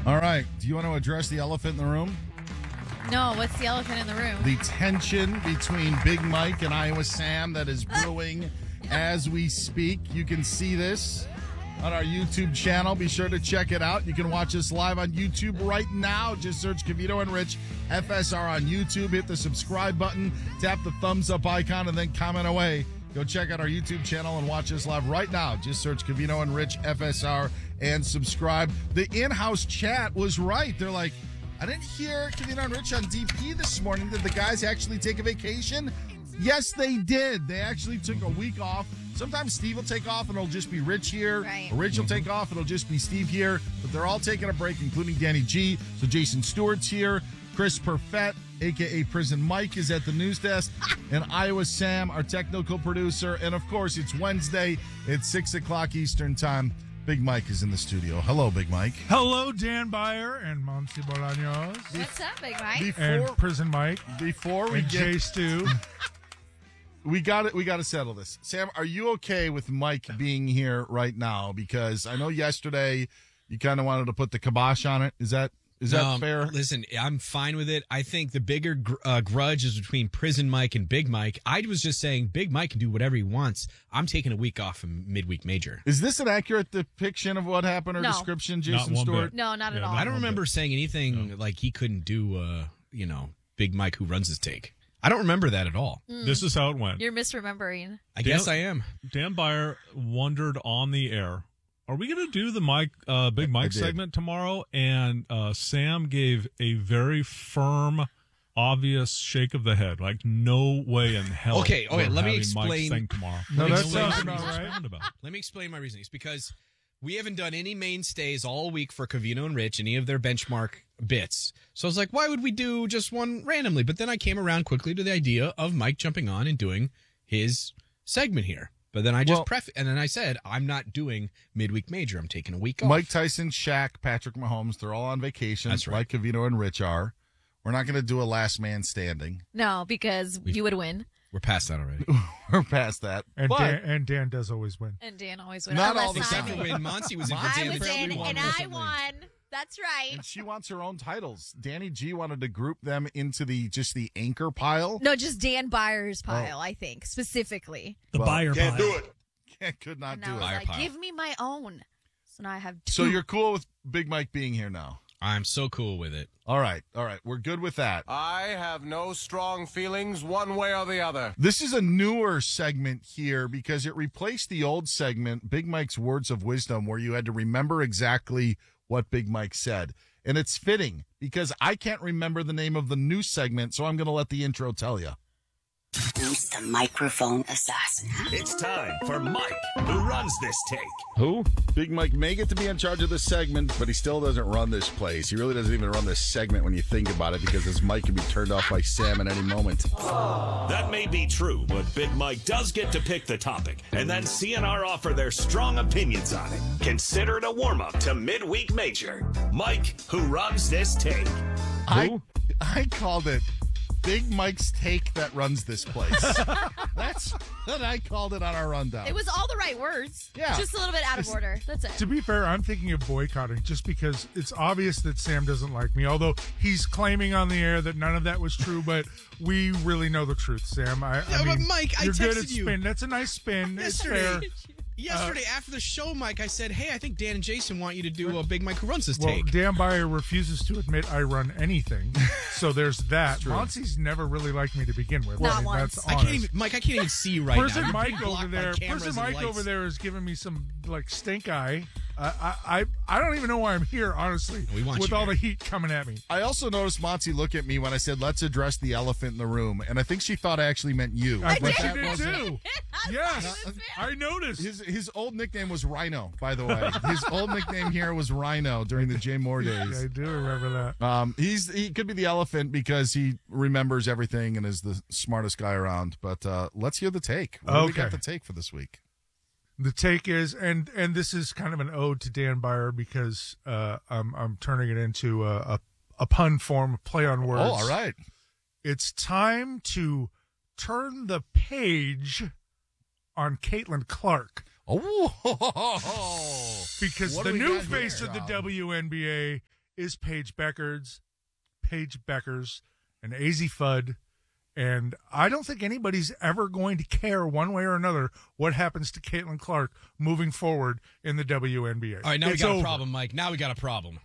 All right. Do you want to address the elephant in the room? No, what's the elephant in the room? The tension between Big Mike and Iowa Sam that is brewing as we speak. You can see this on our YouTube channel. Be sure to check it out. You can watch us live on YouTube right now. Just search Covino and Rich FSR on YouTube. Hit the subscribe button, tap the thumbs up icon, and then comment away. Go check out our YouTube channel and watch us live right now. Just search Covino and Rich FSR and subscribe. The in-house chat was right. They're like, I didn't hear Covino and Rich on DP this morning. Did the guys actually take a vacation? Yes, they did. They actually took a week off. Sometimes Steve will take off and it'll just be Rich here. Right. Or Rich will take off and it'll just be Steve here. But they're all taking a break, including Danny G. So Jason Stewart's here. Chris Perfett, a.k.a. Prison Mike, is at the news desk. And Iowa Sam, our technical producer. And, of course, it's Wednesday. It's 6 o'clock Eastern time. Big Mike is in the studio. Hello, Big Mike. Hello, Dan Byer and Monty Bolaños. What's up, Big Mike? And Prison Mike. Before we And get... Jay Stu. We got it. We got to settle this. Sam, are you okay with Mike being here right now? Because I know yesterday you kind of wanted to put the kibosh on it. Is that fair? Listen, I'm fine with it. I think the bigger grudge is between Prison Mike and Big Mike. I was just saying Big Mike can do whatever he wants. I'm taking a week off from midweek major. Is this an accurate depiction of what happened or No. description, Jason one Stewart? bit. No, not at all. I don't remember saying anything like he couldn't do, Big Mike who runs his take. I don't remember that at all. This is how it went. You're misremembering. I guess I am. Dan Byer wondered on the air, are we going to do the Big Mike did. segment tomorrow? And Sam gave a very firm, obvious shake of the head, like no way in hell. Okay, we're let me having explain- Mike's thing tomorrow. No, Let me that explain sounds my about reasons. right. Let me explain my reasonings because we haven't done any mainstays all week for Covino and Rich, any of their benchmark bits. So I was like, why would we do just one randomly? But then I came around quickly to the idea of Mike jumping on and doing his segment here. But then I just and then I said, I'm not doing midweek major. I'm taking a week off. Mike Tyson, Shaq, Patrick Mahomes, they're all on vacation. That's right. Like Covino and Rich are. We're not going to do a last man standing. No, because you would win. We're past that already. We're past that. And But Dan does always win. And Dan always wins. Not Unless all the I'm Except for in. when Monty was in. I Dan was apparently in, won and or I something. won. That's right. and she wants her own titles. Danny G wanted to group them into the anchor pile. No, just Dan Byer's pile, I think, specifically. The Byer can't pile. do it. Could not And do I was it. Buyer like, pile. give me my own. So now I have two. So you're cool with Big Mike being here now? I'm so cool with it. All right. We're good with that. I have no strong feelings one way or the other. This is a newer segment here because it replaced the old segment, Big Mike's Words of Wisdom, where you had to remember exactly what Big Mike said. And it's fitting because I can't remember the name of the new segment, so I'm going to let the intro tell you. Who's the microphone assassin? It's time for Mike, who runs this take. Who? Big Mike may get to be in charge of this segment, but he still doesn't run this place. He really doesn't even run this segment when you think about it because his mic can be turned off by Sam at any moment. That may be true, but Big Mike does get to pick the topic, and then CNR offer their strong opinions on it. Consider it a warm-up to midweek major. Mike, who runs this take. I called it Big Mike's take that runs this place. That's what I called it on our rundown. It was all the right words. Yeah. Just a little bit out of order. That's it. To be fair, I'm thinking of boycotting just because it's obvious that Sam doesn't like me, although he's claiming on the air that none of that was true, but we really know the truth, Sam. I Yeah, but mean, Mike, I you're good at texted you. spin. That's a nice spin. It's fair. Yesterday after the show, Mike, I said, hey, I think Dan and Jason want you to do a Big Mike who runs this Well, take. Dan Byer refuses to admit I run anything, so there's that. Monty's never really liked me to begin with. Not I mean, once. that's I honest. can't even, Mike, I can't even see you right Prison now. You're Mike being over blocked by there. cameras Prison and Mike lights. over there is giving me some stink eye. I don't even know why I'm here, honestly. We want with you all here. the heat coming at me. I also noticed Monty look at me when I said, let's address the elephant in the room. And I think she thought I actually meant you. I But think that you did wasn't- too. Yes, I noticed. His old nickname was Rhino, by the way. His old nickname here was Rhino during the Jay Moore days. I do remember that. He could be the elephant because he remembers everything and is the smartest guy around. But let's hear the take. What do we got Okay. the take for this week? The take is, and this is kind of an ode to Dan Byer because I'm turning it into a pun form, a play on words. Oh, all right. It's time to turn the page on Caitlin Clark. Oh, Because What the do we new got face here? of the WNBA is Paige Beckers, and AZ Fudd. And I don't think anybody's ever going to care one way or another what happens to Caitlin Clark moving forward in the WNBA. All right, now we It's got over. a problem, Mike. Now we got a problem.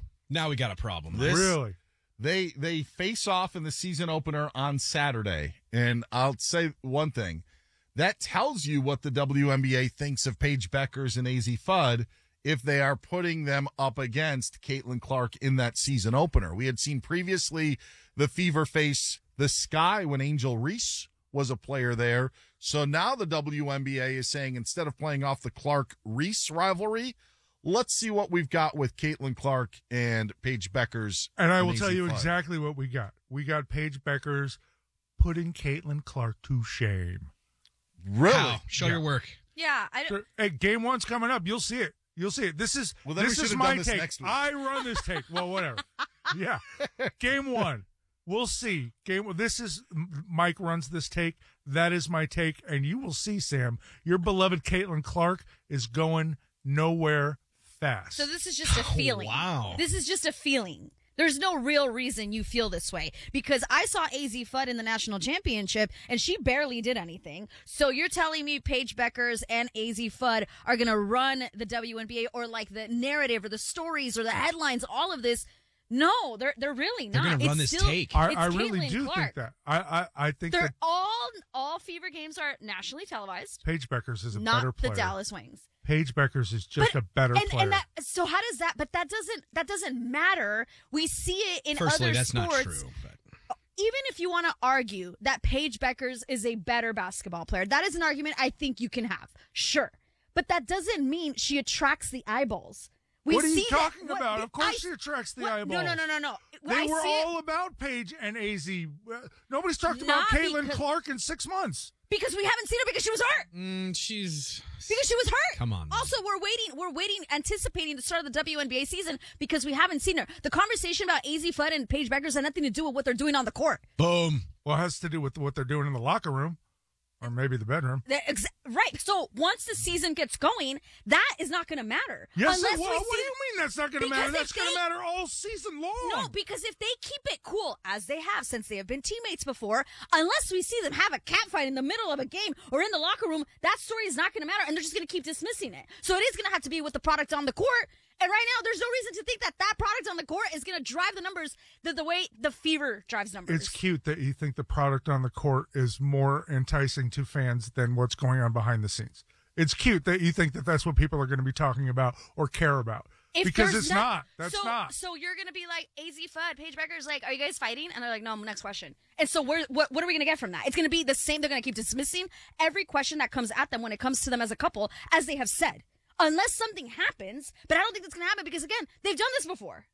This- Really? They face off in the season opener on Saturday. And I'll say one thing. That tells you what the WNBA thinks of Paige Beckers and AZ Fudd if they are putting them up against Caitlin Clark in that season opener. We had seen previously the Fever face the Sky when Angel Reese was a player there. So now the WNBA is saying instead of playing off the Clark-Reese rivalry, let's see what we've got with Caitlin Clark and Paige Beckers. And I will AZ tell you Fudd. exactly what we got. We got Paige Beckers putting Caitlin Clark to shame. Really? How? Show your work. Yeah, I don't. Hey, game one's coming up. You'll see it. You'll see it. This is Well, then we this should is have my done this take. next week. I run this take. Well, whatever. Yeah. Game one. We'll see. This is Mike runs this take. That is my take, and you will see, Sam. Your beloved Caitlin Clark is going nowhere fast. So this is just a feeling. wow. This is just a feeling. There's no real reason you feel this way because I saw AZ Fudd in the national championship and she barely did anything. So you're telling me Paige Beckers and AZ Fudd are going to run the WNBA or like the narrative or the stories or the headlines, all of this? No, they're really They're not. gonna run It's this still- take. I it's really Caitlin do Clark. think that. I think They're that all Fever games are nationally televised, Paige Beckers is a not better the player. Dallas Wings. Paige Beckers is just But- a better player. And that, so how does that? But that doesn't matter. We see it in Firstly, other that's sports. not true. But Even if you want to argue that Paige Beckers is a better basketball player, that is an argument I think you can have. Sure, but that doesn't mean she attracts the eyeballs. We What are you see that- talking what- about? Of course I- she attracts the what- eyeballs. No. They I were see it all about Paige and AZ. Nobody's talked Not about Caitlin because- Clark in 6 months. because we haven't seen her because she was hurt. she's Because she was hurt. Come on, man. Also, we're waiting, anticipating the start of the WNBA season because we haven't seen her. The conversation about AZ Fudd and Paige Beckers had nothing to do with what they're doing on the court. boom. Well, it has to do with what they're doing in the locker room, or maybe the bedroom. Right. So once the season gets going, that is not going to matter. Yes, Unless what we do see- you mean that's not going to Because matter? if That's going to they- matter all season long. No, because if they keep it cool, as they have since they have been teammates before, unless we see them have a catfight in the middle of a game or in the locker room, that story is not going to matter, and they're just going to keep dismissing it. So it is going to have to be with the product on the court. And right now, there's no reason to think that product on the court is going to drive the numbers the way the Fever drives numbers. It's cute that you think the product on the court is more enticing to fans than what's going on behind the scenes. It's cute that you think that that's what people are going to be talking about or care about. If Because there's it's not. That's so, not. So you're going to be like, AZ Fudd, Paige Becker's like, are you guys fighting? And they're like, no, next question. And so what are we going to get from that? It's going to be the same. They're going to keep dismissing every question that comes at them when it comes to them as a couple, as they have said. Unless something happens, but I don't think that's going to happen because, again, they've done this before.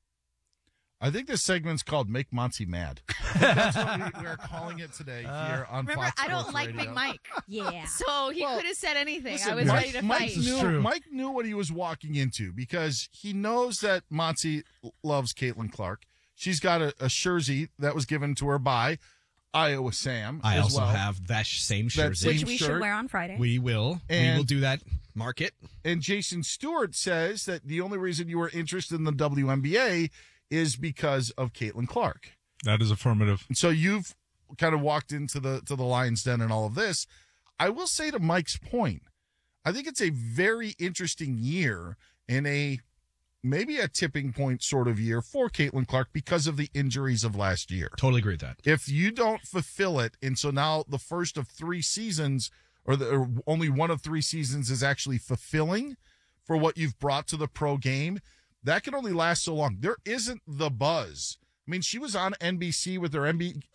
I think this segment's called Make Monty Mad. That's what we are calling it today here on Remember, Fox I don't Sports like Radio. Big Mike. Yeah. So he Well, could have said anything. Listen, I was ready to Mike fight. This is true. Mike knew what he was walking into because he knows that Monty loves Caitlin Clark. She's got a jersey that was given to her by Iowa Sam. I as also well. have that same That jersey. same Which we should shirt. wear on Friday. We will And- do that. Mark it. And Jason Stewart says that the only reason you were interested in the WNBA is because of Caitlin Clark. That is affirmative. And so you've kind of walked into the Lion's Den and all of this. I will say to Mike's point, I think it's a very interesting year and maybe a tipping point sort of year for Caitlin Clark because of the injuries of last year. Totally agree with that. If you don't fulfill it, and so now the first of 3 seasons or only one of 3 seasons is actually fulfilling for what you've brought to the pro game, that can only last so long. There isn't the buzz. I mean, she was on NBC with her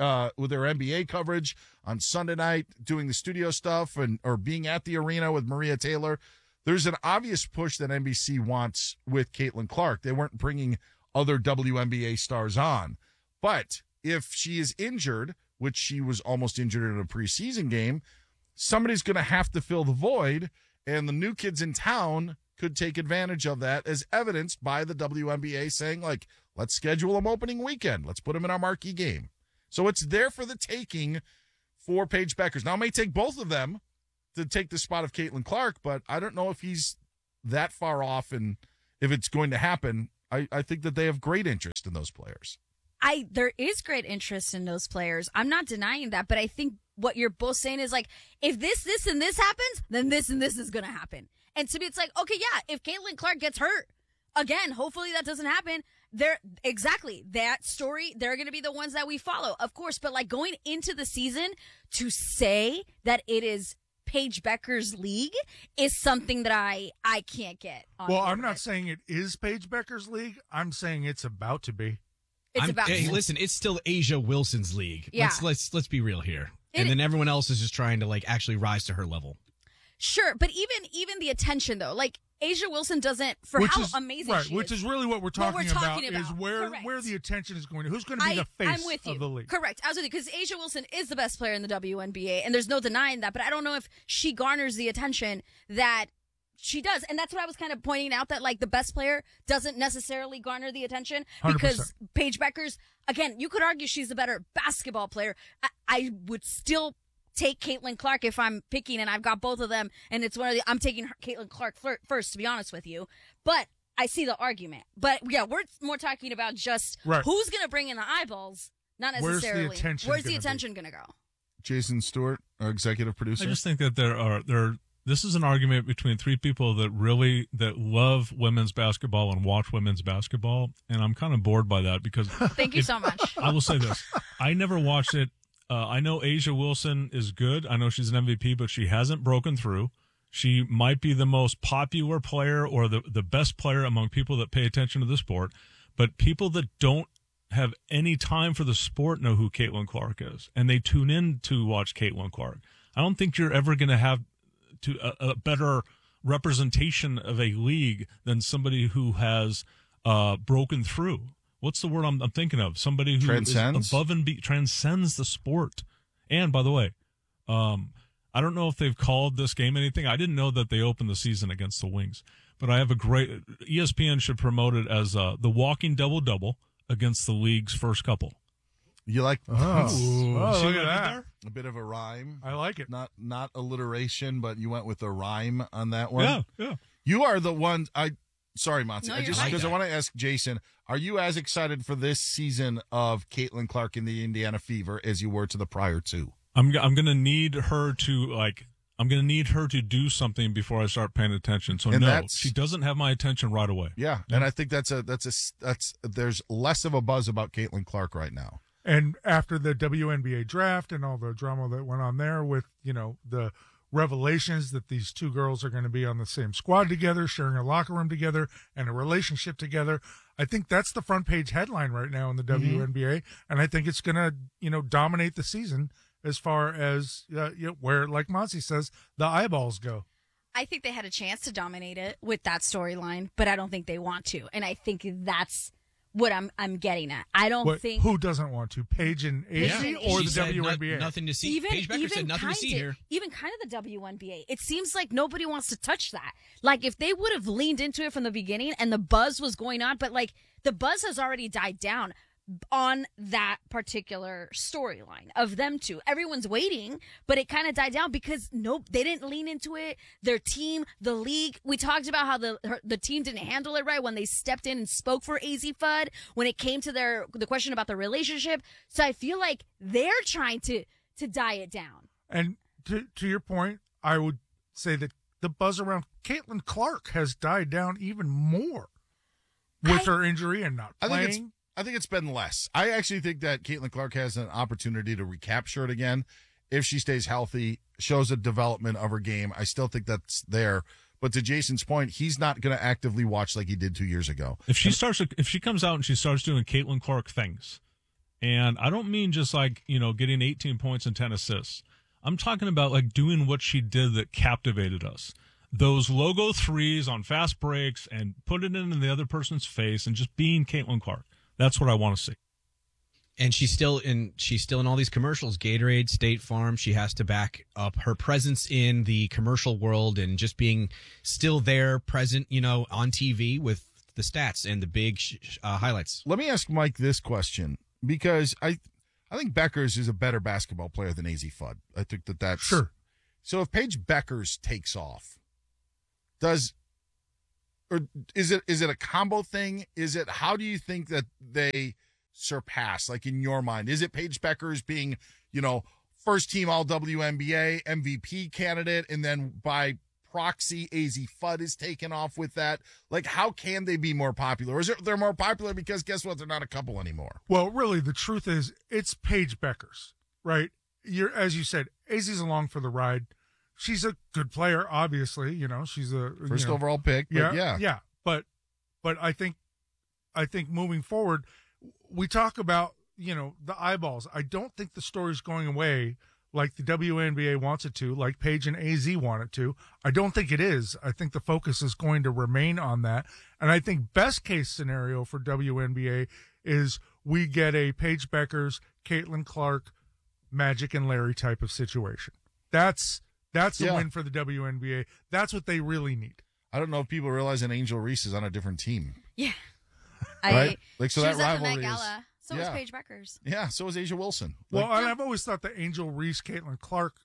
NBA coverage on Sunday night, doing the studio stuff or being at the arena with Maria Taylor. There's an obvious push that NBC wants with Caitlin Clark. They weren't bringing other WNBA stars on. But if she is injured, which she was almost injured in a preseason game, somebody's going to have to fill the void, and the new kids in town could take advantage of that, as evidenced by the WNBA saying, like, let's schedule them opening weekend. Let's put them in our marquee game. So it's there for the taking for Paige Beckers. Now, it may take both of them to take the spot of Caitlin Clark, but I don't know if he's that far off and if it's going to happen. I think that they have great interest in those players. There is great interest in those players. I'm not denying that, but I think what you're both saying is like, if this, and this happens, then this and this is going to happen. And to me, it's like, okay, yeah, if Caitlin Clark gets hurt, again, hopefully that doesn't happen. Exactly that story, they're going to be the ones that we follow, of course. But like going into the season to say that it is Paige Becker's league is something that I can't get on. Well, I'm not saying it is Paige Becker's league. I'm saying it's about to be. Hey, listen, it's still Asia Wilson's league. Yeah. Let's be real here. And then everyone else is just trying to like actually rise to her level. Sure, but even the attention though, like Asia Wilson doesn't amazing right, she which is where we're talking about is Correct. where the attention is going to. Who's going to be the face I'm with you. of the league? Correct. I was with you because Asia Wilson is the best player in the WNBA, and there's no denying that. But I don't know if she garners the attention that she does, and that's what I was kind of pointing out, that like the best player doesn't necessarily garner the attention because 100%. Paige Becker's, again, you could argue she's the better basketball player. I would still take Caitlin Clark if I'm picking, and I've got both of them, and it's I'm taking Caitlin Clark first, to be honest with you. But I see the argument. But yeah, we're more talking about just who's going to bring in the eyeballs, not necessarily. Where's the attention going to go? Jason Stewart, our executive producer. I just think that this is an argument between three people that love women's basketball and watch women's basketball, and I'm kind of bored by that because thank you so much. I will say this: I never watched it. I know Asia Wilson is good. I know she's an MVP, but she hasn't broken through. She might be the most popular player or the best player among people that pay attention to the sport, but people that don't have any time for the sport know who Caitlin Clark is, and they tune in to watch Caitlin Clark. I don't think you're ever going to have a better representation of a league than somebody who has broken through. What's the word I'm thinking of? Somebody who transcends? Is above and transcends the sport. And by the way, I don't know if they've called this game anything. I didn't know that they opened the season against the Wings, but I have ESPN should promote it as the walking double-double against the league's first couple. You like look at that. A bit of a rhyme. I like it. Not alliteration, but you went with a rhyme on that one. Yeah. You are the one. Sorry, Monty. No, I want to ask Jason, are you as excited for this season of Caitlin Clark in the Indiana Fever as you were to the prior two? I'm going to need her to do something before I start paying attention. So she doesn't have my attention right away. Yeah, and I think that's there's less of a buzz about Caitlin Clark right now. And after the WNBA draft and all the drama that went on there with, the revelations that these two girls are going to be on the same squad together, sharing a locker room together and a relationship together, I think that's the front page headline right now in the WNBA. And I think it's going to, dominate the season as far as where, like Monty says, the eyeballs go. I think they had a chance to dominate it with that storyline, but I don't think they want to. And I think that's what I'm getting at. I don't think who doesn't want to, Paige and Asia or the WNBA. Nothing to see. Paige Becker said nothing to see here. Even kind of the WNBA. It seems like nobody wants to touch that. Like if they would have leaned into it from the beginning and the buzz was going on, but like the buzz has already died down on that particular storyline of them two. Everyone's waiting, but it kind of died down because they didn't lean into it. Their team, the league, we talked about how the team didn't handle it right when they stepped in and spoke for AZ Fudd when it came to the question about the relationship. So I feel like they're trying to die it down. And to your point, I would say that the buzz around Caitlin Clark has died down even more with her injury and not playing. I think it's been less. I actually think that Caitlin Clark has an opportunity to recapture it again if she stays healthy, shows a development of her game. I still think that's there. But to Jason's point, he's not going to actively watch like he did 2 years ago. If she comes out and she starts doing Caitlin Clark things, and I don't mean just like, getting 18 points and 10 assists. I'm talking about like doing what she did that captivated us. Those logo threes on fast breaks and put it in the other person's face and just being Caitlin Clark. That's what I want to see. And she's still in all these commercials, Gatorade, State Farm. She has to back up her presence in the commercial world and just being still there, present, on TV with the stats and the big highlights. Let me ask Mike this question, because I think Beckers is a better basketball player than AZ Fudd. I think that's sure. So if Paige Beckers takes off, does or is it a combo thing? Is it, how do you think that they surpass, like in your mind? Is it Paige Beckers being, first team all WNBA MVP candidate, and then by proxy AZ Fudd is taken off with that? Like, how can they be more popular? Or is it they're more popular because guess what? They're not a couple anymore. Well, really, the truth is it's Paige Beckers, right? As you said, AZ's along for the ride. She's a good player, obviously. She's a first overall pick. But yeah. But I think moving forward, we talk about the eyeballs. I don't think the story's going away like the WNBA wants it to, like Paige and AZ want it to. I don't think it is. I think the focus is going to remain on that. And I think best case scenario for WNBA is we get a Paige Beckers, Caitlin Clark, Magic and Larry type of situation. That's a win for the WNBA. That's what they really need. I don't know if people realize that Angel Reese is on a different team. Yeah. Right? So she that was at the rivalry Met is... Gala. So was Paige Beckers. Yeah, so was Asia Wilson. Well, and I've always thought the Angel Reese, Caitlin Clark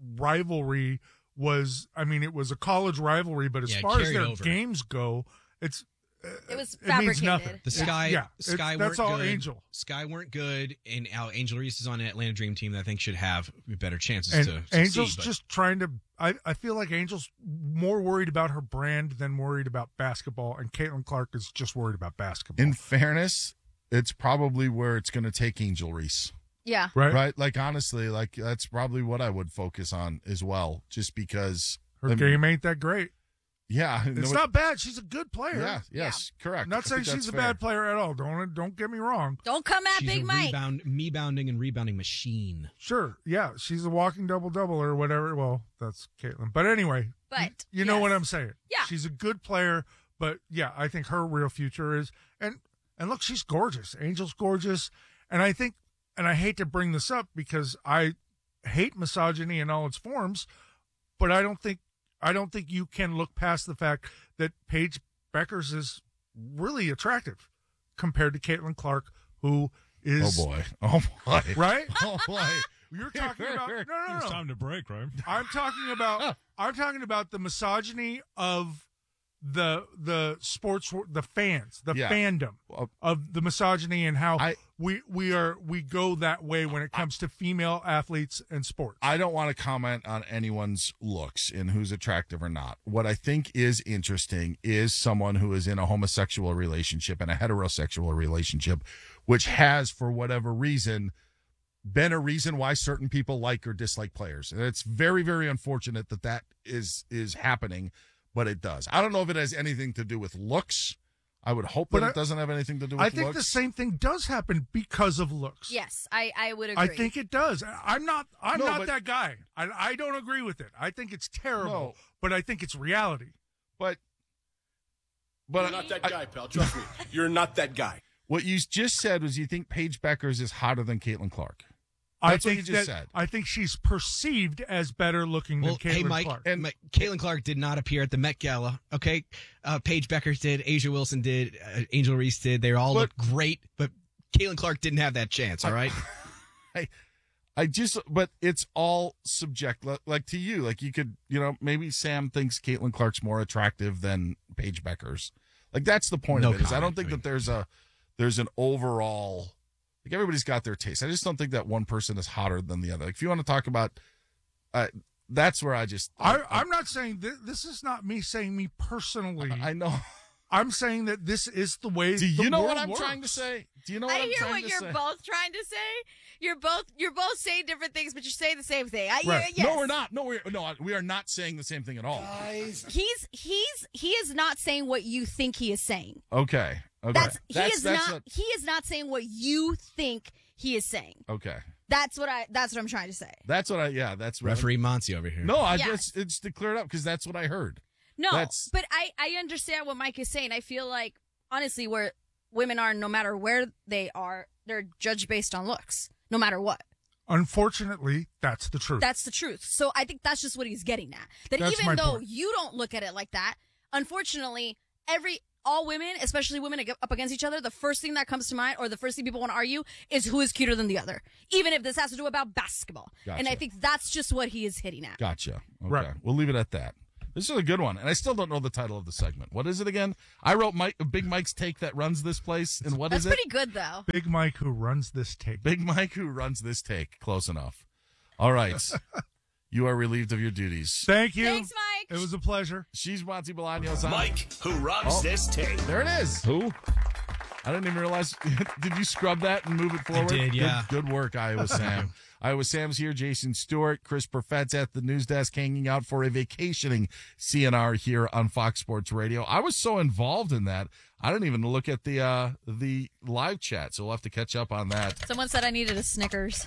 rivalry was, it was a college rivalry, but as far as their games go, it was fabricated. It means nothing. The Sky that's weren't all good. Angel. Sky weren't good, and now Angel Reese is on an Atlanta Dream team that I think should have better chances and to Angel's succeed. Just trying to. I feel like Angel's more worried about her brand than worried about basketball, and Caitlin Clark is just worried about basketball. In fairness, it's probably where it's going to take Angel Reese. Yeah. Right. Like, honestly, like that's probably what I would focus on as well, just because her game ain't that great. Yeah. It's not bad. She's a good player. Yeah. Yes. Yeah. Correct. I'm not saying she's a bad player at all. Don't get me wrong. Don't come at she's Big a Mike. Rebounding and rebounding machine. Sure. Yeah. She's a walking double-double or whatever. Well, that's Caitlin. But anyway. But you know what I'm saying. Yeah. She's a good player, but yeah, I think her real future is and look, she's gorgeous. Angel's gorgeous. And I think, and I hate to bring this up because I hate misogyny in all its forms, but I don't think you can look past the fact that Paige Beckers is really attractive compared to Caitlin Clark, who is Oh boy. right. Oh boy. You're talking about no. It's time to break, right? I'm talking about the misogyny of the sports, the fans, the fandom of the misogyny and how we go that way when it comes to female athletes and sports. I don't want to comment on anyone's looks and who's attractive or not. What I think is interesting is someone who is in a homosexual relationship and a heterosexual relationship, which has, for whatever reason, been a reason why certain people like or dislike players. And it's very, very unfortunate that is happening. But it does. I don't know if it has anything to do with looks. I would hope that it doesn't have anything to do with looks. I think the same thing does happen because of looks. Yes, I would agree. I think it does. I'm not that guy. I don't agree with it. I think it's terrible, but I think it's reality. But you're not that guy, pal. Trust me. You're not that guy. What you just said was you think Paige Beckers is hotter than Caitlin Clark. That's what you just said. I think she's perceived as better looking than Caitlin Clark. And Caitlin Clark did not appear at the Met Gala. Okay, Paige Beckers did, Asia Wilson did, Angel Reese did. They all looked great, but Caitlin Clark didn't have that chance. All right. But it's all subjective. Like to you, like you could, maybe Sam thinks Caitlin Clark's more attractive than Paige Beckers. Like that's the point of it. I don't think that there's an overall. Like everybody's got their taste. I just don't think that one person is hotter than the other. Like if you want to talk about, that's where I'm not saying this is not me saying me personally. I know. I'm saying that this is the way. Do you know what I'm works. trying to say? Do you know what I I'm hear trying what to you're say? both trying to say. You're both saying different things, but you're saying the same thing. Right. Yes. No, we're not. No, we are not saying the same thing at all. He is not saying what you think he is saying. Okay. He is not saying what you think he is saying. Okay. That's what I'm trying to say. That's Referee Monty over here. No, it's to clear it up because that's what I heard. No, but I understand what Mike is saying. I feel like honestly, where women are, no matter where they are, they're judged based on looks, no matter what. Unfortunately, that's the truth. That's the truth. So I think that's just what he's getting at. That That's even though point. you don't look at it like that, unfortunately, all women, especially women up against each other, the first thing that comes to mind or the first thing people want to argue is who is cuter than the other, even if this has to do about basketball. Gotcha. And I think that's just what he is hitting at. Gotcha. Okay. Right. We'll leave it at that. This is a good one, and I still don't know the title of the segment. What is it again? I wrote Big Mike's Take That Runs This Place, and what is it? That's pretty good, though. Big Mike who runs this take. Big Mike who runs this take. Close enough. All right. You are relieved of your duties. Thank you. Thanks, Mike. It was a pleasure. She's Monty Bolaños. Mike, who runs this tape. There it is. Who? I didn't even realize. Did you scrub that and move it forward? did, yeah. Good work, Iowa Sam. Iowa Sam's here. Jason Stewart, Chris Perfett's at the news desk, hanging out for a vacationing CNR here on Fox Sports Radio. I was so involved in that, I didn't even look at the live chat, so we'll have to catch up on that. Someone said I needed a Snickers.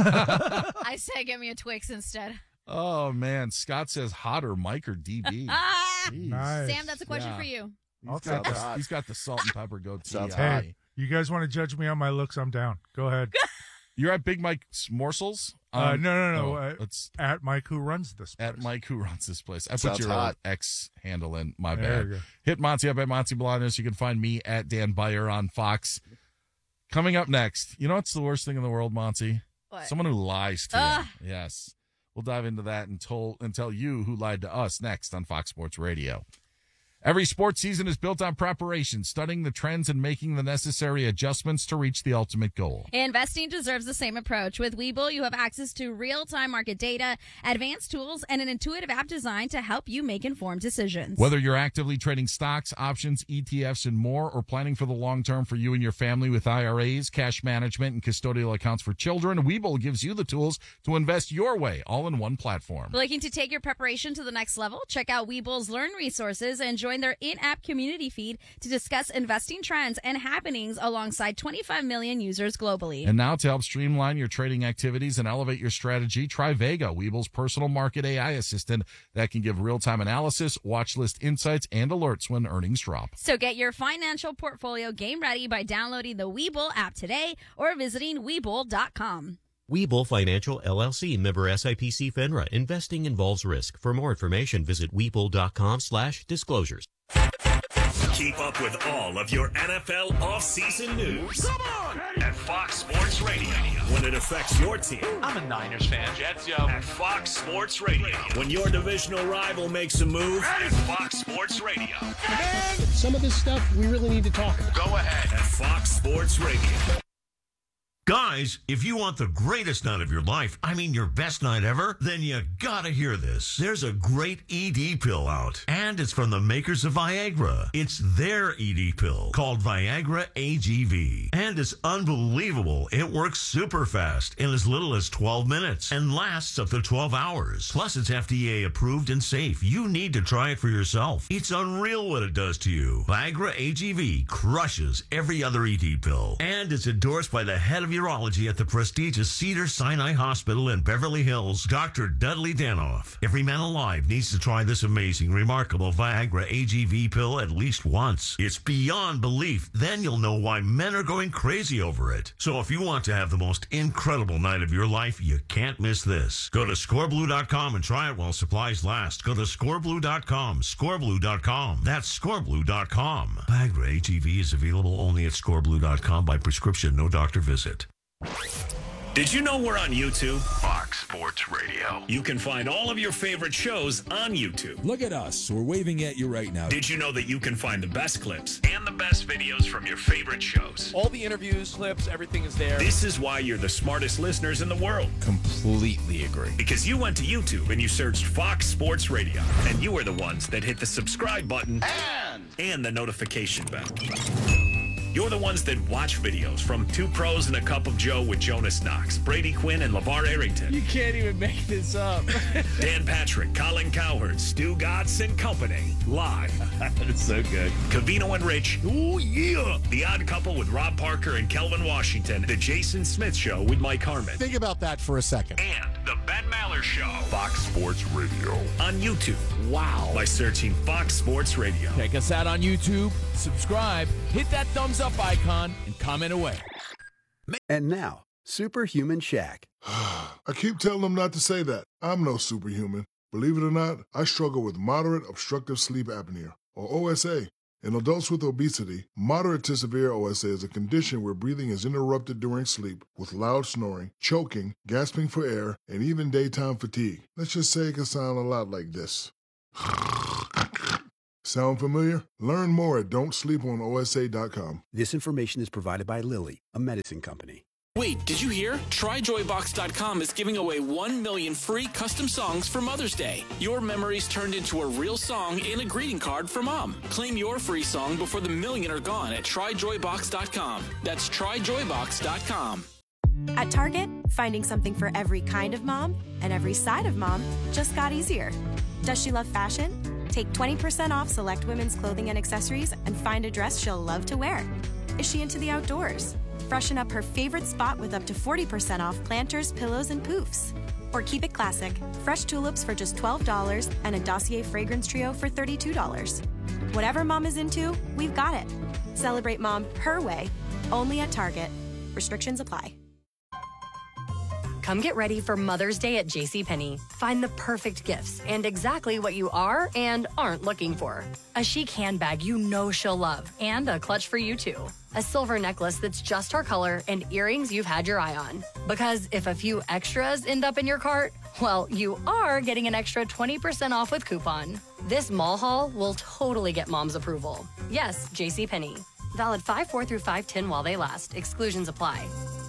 I say give me a Twix instead. Oh, man. Scott says hotter, Mike or DB. Jeez. Nice. Sam, that's a question Yeah. for you. He's got the salt and pepper goatee. Sounds Hey, you guys want to judge me on my looks? I'm down. Go ahead. You're at Big Mike's Morsels? No. It's At Mike who runs this place. at Mike who runs this place. I put Sounds your hot. X handle in. My There bad. you go. Hit Monty up at Monty Bolaños. You can find me at Dan Beyer on Fox. Coming up next, you know what's the worst thing in the world, Monty? What? Someone who lies to you. Yes. We'll dive into that and tell you who lied to us next on Fox Sports Radio. Every sports season is built on preparation, studying the trends and making the necessary adjustments to reach the ultimate goal. Investing deserves the same approach. With Webull, you have access to real-time market data, advanced tools, and an intuitive app designed to help you make informed decisions. Whether you're actively trading stocks, options, ETFs, and more, or planning for the long term for you and your family with IRAs, cash management, and custodial accounts for children, Webull gives you the tools to invest your way, all in one platform. Looking to take your preparation to the next level? Check out Webull's Learn resources and join their in-app community feed to discuss investing trends and happenings alongside 25 million users globally. And now to help streamline your trading activities and elevate your strategy, try Vega, Webull's personal market AI assistant that can give real-time analysis, watch list insights, and alerts when earnings drop. So get your financial portfolio game ready by downloading the Webull app today or visiting Webull.com. Webull Financial LLC, member SIPC FINRA. Investing involves risk. For more information, visit Webull.com/disclosures. Keep up with all of your NFL offseason news. Come on! At Fox Sports Radio. When it affects your team. I'm a Niners fan. Jets, yo. At Fox Sports Radio. When your divisional rival makes a move. At Fox Sports Radio. Man, some of this stuff we really need to talk about. Go ahead. At Fox Sports Radio. Guys, if you want the greatest night of your life, I mean your best night ever, then you gotta hear this. There's a great ED pill out, and it's from the makers of Viagra. It's their ED pill called Viagra AGV, and it's unbelievable. It works super fast in as little as 12 minutes and lasts up to 12 hours. Plus, it's FDA approved and safe. You need to try it for yourself. It's unreal what it does to you. Viagra AGV crushes every other ED pill, and it's endorsed by the head of urology at the prestigious Cedars-Sinai Hospital in Beverly Hills, Dr. Dudley Danoff. Every man alive needs to try this amazing, remarkable Viagra AGV pill at least once. It's beyond belief. Then you'll know why men are going crazy over it. So if you want to have the most incredible night of your life, you can't miss this. Go to scoreblue.com and try it while supplies last. Go to scoreblue.com, scoreblue.com. That's scoreblue.com. Viagra AGV is available only at scoreblue.com by prescription, no doctor visit. Did you know we're on YouTube? Fox Sports Radio. You can find all of your favorite shows on YouTube. Look at us. We're waving at you right now. Did you know that you can find the best clips and the best videos from your favorite shows? All the interviews, clips, everything is there. This is why you're the smartest listeners in the world. Completely agree. Because you went to YouTube and you searched Fox Sports Radio, and you were the ones that hit the subscribe button and the notification bell. You're the ones that watch videos from Two Pros and a Cup of Joe with Jonas Knox, Brady Quinn, and LeVar Arrington. You can't even make this up. Dan Patrick, Colin Cowherd, Stu Gatz and Company. Live. That's so good. Covino and Rich. Ooh, yeah. The Odd Couple with Rob Parker and Kelvin Washington. The Jason Smith Show with Mike Harmon. Think about that for a second. And the Ben Maller Show. Fox Sports Radio. On YouTube. Wow. By searching Fox Sports Radio. Check us out on YouTube, subscribe, hit that thumbs up icon, and comment away. And now, Superhuman Shaq. I keep telling them not to say that. I'm no superhuman. Believe it or not, I struggle with moderate obstructive sleep apnea, or OSA. In adults with obesity, moderate to severe OSA is a condition where breathing is interrupted during sleep with loud snoring, choking, gasping for air, and even daytime fatigue. Let's just say it can sound a lot like this. Sound familiar? Learn more at don'tsleeponosa.com. This information is provided by Lilly, a medicine company. Wait, did you hear? TryJoyBox.com is giving away 1 million free custom songs for Mother's Day. Your memories turned into a real song and a greeting card for Mom. Claim your free song before the million are gone at TryJoyBox.com. That's TryJoyBox.com. At Target, finding something for every kind of mom and every side of mom just got easier. Does she love fashion? Take 20% off select women's clothing and accessories and find a dress she'll love to wear. Is she into the outdoors? Freshen up her favorite spot with up to 40% off planters, pillows, and poofs. Or keep it classic, fresh tulips for just $12 and a Dossier fragrance trio for $32. Whatever mom is into, we've got it. Celebrate mom her way, only at Target. Restrictions apply. Come get ready for Mother's Day at JCPenney. Find the perfect gifts and exactly what you are and aren't looking for. A chic handbag you know she'll love and a clutch for you too. A silver necklace that's just her color and earrings you've had your eye on. Because if a few extras end up in your cart, well, you are getting an extra 20% off with coupon. This mall haul will totally get mom's approval. Yes, JCPenney. Valid 5/4 through 5/10 while they last. Exclusions apply.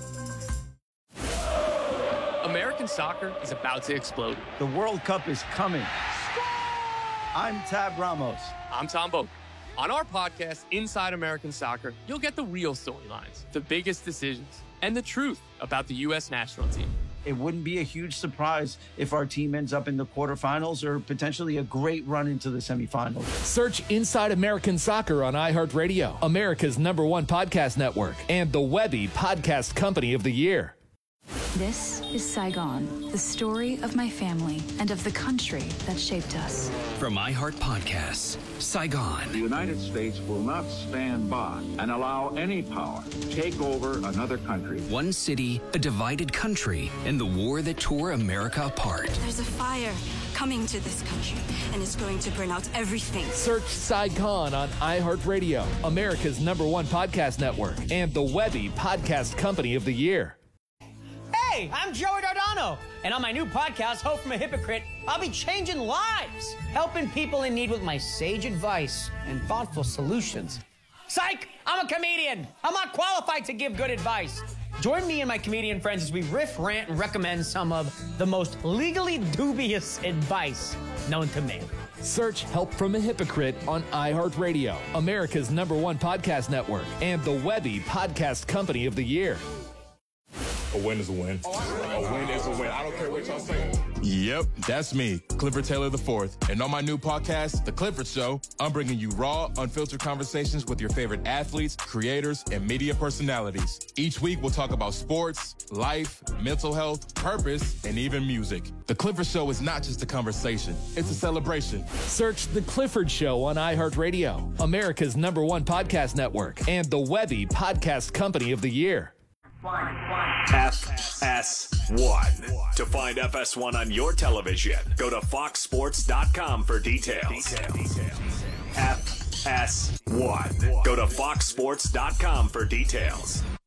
American soccer is about to explode. The World Cup is coming. I'm Tab Ramos. I'm Tom Boak. On our podcast, Inside American Soccer, you'll get the real storylines, the biggest decisions, and the truth about the U.S. national team. It wouldn't be a huge surprise if our team ends up in the quarterfinals or potentially a great run into the semifinals. Search Inside American Soccer on iHeartRadio, America's #1 podcast network, and the Webby Podcast Company of the Year. This is Saigon, the story of my family and of the country that shaped us. From iHeart Podcasts, Saigon. The United States will not stand by and allow any power to take over another country. One city, a divided country, and the war that tore America apart. There's a fire coming to this country, and it's going to burn out everything. Search Saigon on iHeartRadio, America's #1 podcast network, and the Webby Podcast Company of the Year. Hey, I'm Joey Dardano, and on my new podcast, Hope from a Hypocrite, I'll be changing lives, helping people in need with my sage advice and thoughtful solutions. Psych! I'm a comedian. I'm not qualified to give good advice. Join me and my comedian friends as we riff, rant, and recommend some of the most legally dubious advice known to man. Search Help from a Hypocrite on iHeartRadio, America's #1 podcast network, and the Webby Podcast Company of the Year. A win is a win. A win is a win. I don't care what y'all say. Yep, that's me, Clifford Taylor IV. And on my new podcast, The Clifford Show, I'm bringing you raw, unfiltered conversations with your favorite athletes, creators, and media personalities. Each week, we'll talk about sports, life, mental health, purpose, and even music. The Clifford Show is not just a conversation. It's a celebration. Search The Clifford Show on iHeartRadio, America's #1 podcast network, and the Webby Podcast Company of the Year. FS1. To find FS1 on your television, go to foxsports.com for details. FS1. Go to foxsports.com for details.